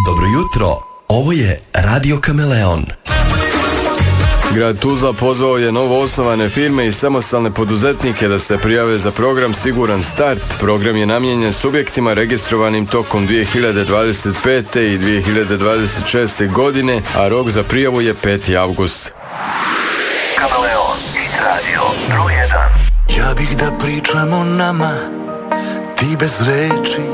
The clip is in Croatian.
Dobro jutro, ovo je Radio Kameleon. Grad Tuzla pozvao je novo osnovane firme i samostalne poduzetnike da se prijave za program Siguran start. Program je namijenjen subjektima registrovanim tokom 2025. i 2026. godine, a rok za prijavu je 5. avgust. Kameleon, hit radio, broj 1. Ja bih da pričam o nama, ti bez reči,